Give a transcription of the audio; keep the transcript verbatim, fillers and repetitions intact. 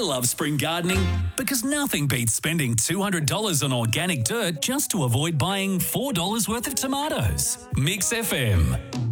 love spring gardening because nothing beats spending two hundred dollars on organic dirt just to avoid buying four dollars worth of tomatoes. Mix F M.